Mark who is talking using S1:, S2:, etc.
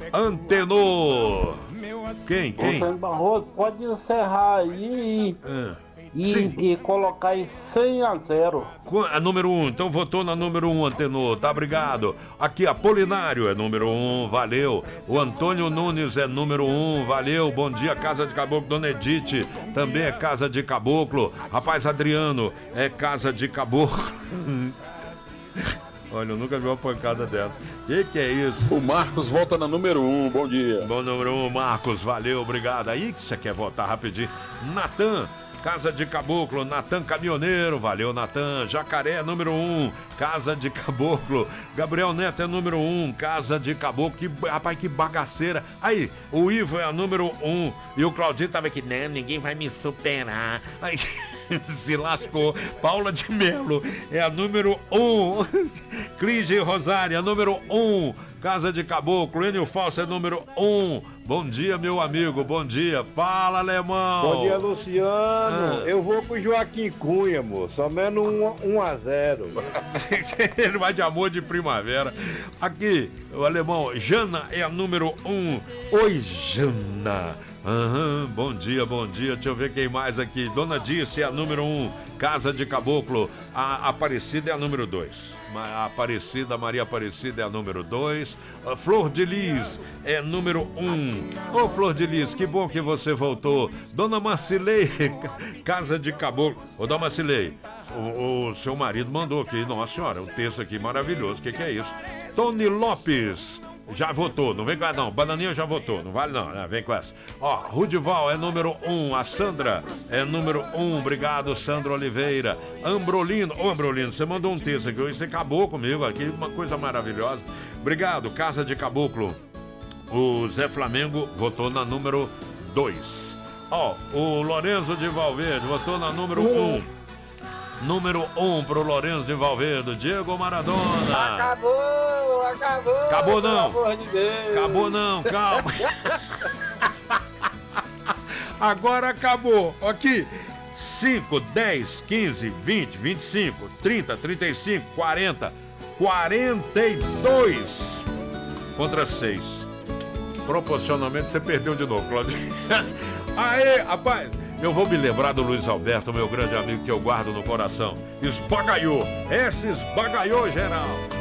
S1: Antenor. Quem?
S2: Antônio Barroso, pode encerrar aí e colocar em 100-0.
S1: Número 1, então votou na número 1, Antenor, tá, obrigado. Aqui, Apolinário é número 1, valeu. O Antônio Nunes é número 1, valeu. Bom dia, Casa de Caboclo. Dona Edith também é Casa de Caboclo. Rapaz, Adriano é Casa de Caboclo. Olha, eu nunca vi uma pancada dessa. Que é isso?
S3: O Marcos volta na número 1, bom dia.
S1: Bom, número 1, Marcos, valeu, obrigado. Aí que você quer votar rapidinho. Natan, Casa de Caboclo, Natan Caminhoneiro, valeu, Natan. Jacaré, número 1, Casa de Caboclo. Gabriel Neto é número 1, Casa de Caboclo. Rapaz, que bagaceira. Aí, o Ivo é a número 1 e o Claudinho tava aqui, né, ninguém vai me superar. Aí, se lascou. Paula de Melo é a número 1. Clige Rosário é a número 1. Casa de Caboclo. Enio Falso é número 1. Bom dia, meu amigo. Bom dia. Fala, alemão.
S4: Bom dia, Luciano. Eu vou com o Joaquim Cunha, amor. Somente 1-0.
S1: Ele vai de Amor de Primavera. Aqui, o alemão. Jana é a número 1. Oi, Jana. Bom dia, bom dia. Deixa eu ver quem mais aqui. Dona Dice é a número 1. Casa de Caboclo. A Aparecida é a número 2. Maria Aparecida é a número 2. Flor de Lis é número 1. Ô, Flor de Lis, que bom que você voltou. Dona Marcilei, Casa de Caboclo. Ô, Dona Marcilei, o seu marido mandou aqui, nossa senhora, um texto aqui maravilhoso. O que é isso? Tony Lopes já votou, não vem com essa não. Bananinha já votou, não vale não, né? Vem com essa. Ó, Rudival é número 1, a Sandra é número 1, obrigado, Sandra Oliveira. Ambrolino, ô Ambrolino, você mandou um texto aqui, hoje você acabou comigo aqui, uma coisa maravilhosa. Obrigado, Casa de Caboclo. O Zé Flamengo votou na número 2. Ó, o Lorenzo de Valverde votou na número 1. Número 1 pro Lourenço de Valverde, Diego Maradona.
S4: Acabou.
S1: Acabou não.
S4: Pelo amor de Deus.
S1: Acabou não, calma. Agora acabou. Aqui, 5, 10, 15, 20, 25, 30, 35, 40, 42 contra 6. Proporcionalmente você perdeu de novo, Claudinho. Aê, rapaz. Eu vou me lembrar do Luiz Alberto, meu grande amigo que eu guardo no coração. Esbagaiou, esse esbagaiou geral.